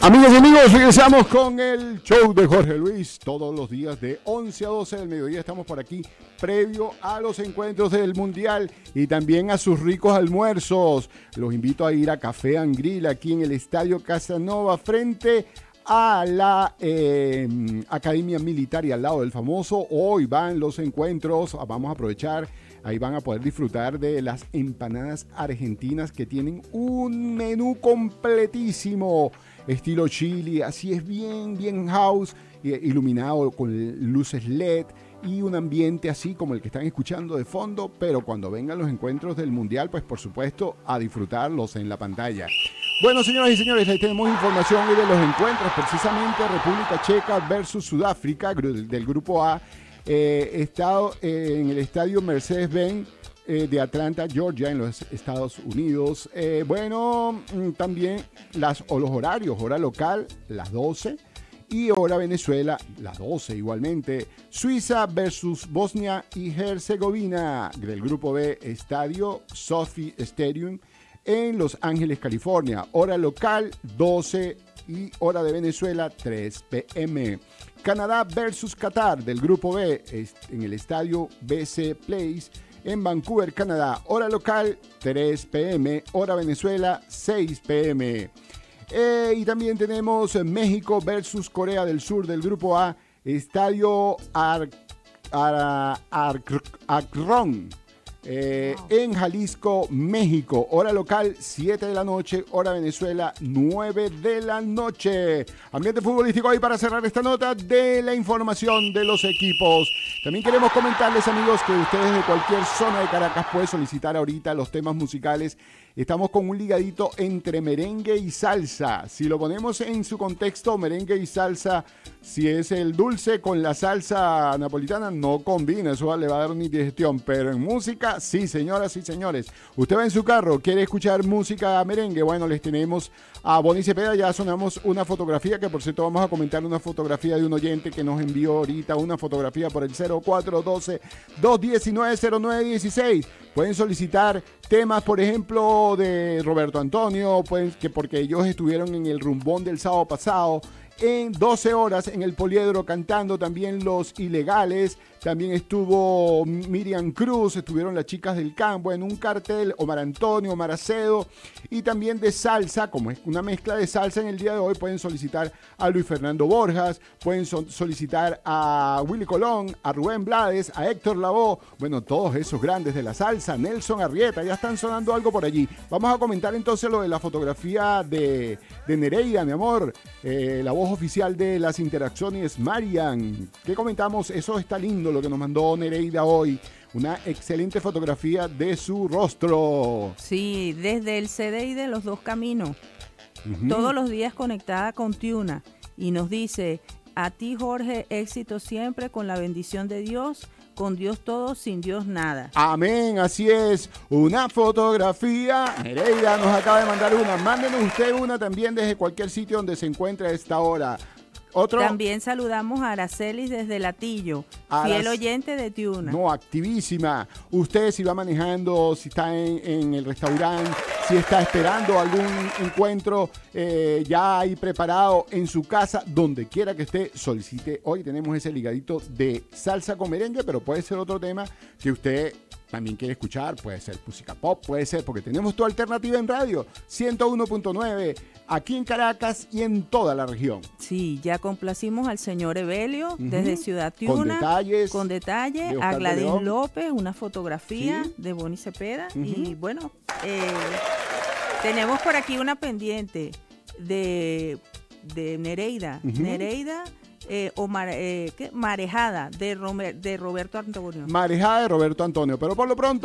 Amigas y amigos, regresamos con el show de Jorge Luis. Todos los días de 11 a 12 del mediodía estamos por aquí, previo a los encuentros del Mundial y también a sus ricos almuerzos. Los invito a ir a Café and Grill aquí en el Estadio Casanova, frente a la Academia Militar y al lado del famoso. Hoy van los encuentros, vamos a aprovechar. Ahí van a poder disfrutar de las empanadas argentinas que tienen un menú completísimo, estilo chili, así es bien house, iluminado con luces LED y un ambiente así como el que están escuchando de fondo, pero cuando vengan los encuentros del Mundial, pues por supuesto a disfrutarlos en la pantalla. Bueno, señoras y señores, ahí tenemos información de los encuentros, precisamente República Checa versus Sudáfrica del Grupo A. Estado en el estadio Mercedes-Benz de Atlanta, Georgia, en los Estados Unidos. También los horarios, hora local, las 12, y hora Venezuela, las 12 igualmente. Suiza versus Bosnia y Herzegovina, del Grupo B, estadio Sophie Stadium, en Los Ángeles, California. Hora local, 12, y hora de Venezuela, 3 p.m. Canadá versus Qatar del Grupo B en el estadio BC Place en Vancouver, Canadá. Hora local 3 p.m. Hora Venezuela 6 p.m. Y también tenemos México versus Corea del Sur del Grupo A, estadio Akron. En Jalisco, México. Hora local 7 de la noche, hora Venezuela 9 de la noche. Ambiente futbolístico ahí para cerrar esta nota de la información de los equipos. También queremos comentarles, amigos, que ustedes de cualquier zona de Caracas pueden solicitar ahorita los temas musicales. Estamos con un ligadito entre merengue y salsa. Si lo ponemos en su contexto, merengue y salsa, si es el dulce con la salsa napolitana, no combina, eso le va a dar una indigestión. Pero en música, sí, señoras y señores. Usted va en su carro, quiere escuchar música merengue, bueno, les tenemos a Bonnie Cepeda. Ya sonamos una fotografía, que por cierto vamos a comentar una fotografía de un oyente que nos envió ahorita una fotografía por el 0412-219-0916. Pueden solicitar temas, por ejemplo, de Roberto Antonio, porque ellos estuvieron en el rumbón del sábado pasado, en 12 horas en el Poliedro cantando. También Los Ilegales, también estuvo Miriam Cruz, estuvieron las Chicas del Campo en un cartel, Omar Antonio, Omar Acedo, y también de salsa, como es una mezcla de salsa en el día de hoy, pueden solicitar a Luis Fernando Borjas, pueden solicitar a Willy Colón, a Rubén Blades, a Héctor Lavoe, bueno, todos esos grandes de la salsa, Nelson Arrieta, ya están sonando algo por allí. Vamos a comentar entonces lo de la fotografía de Nereida, mi amor, la voz oficial de las interacciones, Marian. ¿Qué comentamos? Eso está lindo lo que nos mandó Nereida hoy. Una excelente fotografía de su rostro. Sí, desde el CDI de Los Dos Caminos. Todos los días conectada con Tiuna. Y nos dice, a ti, Jorge, éxito siempre, con la bendición de Dios. Con Dios todo, sin Dios nada. Amén, así es. Una fotografía. Nereida nos acaba de mandar una. Mándenos usted una también desde cualquier sitio donde se encuentre a esta hora. También saludamos a Aracelis desde Latillo, fiel oyente de Tiuna. No, activísima. Usted, si va manejando, si está en el restaurante, si está esperando algún encuentro ya ahí preparado en su casa, donde quiera que esté, solicite. Hoy tenemos ese ligadito de salsa con merengue, pero puede ser otro tema que usted también quiere escuchar. Puede ser música pop, puede ser, porque tenemos tu alternativa en radio 101.9 aquí en Caracas y en toda la región. Sí, ya complacimos al señor Evelio desde Ciudad Tiuna. Con detalles, a Gladys León López, una fotografía de Bonnie Cepeda. Y bueno, tenemos por aquí una pendiente de Nereida. Nereida. Marejada de Roberto Antonio. Marejada de Roberto Antonio, pero por lo pronto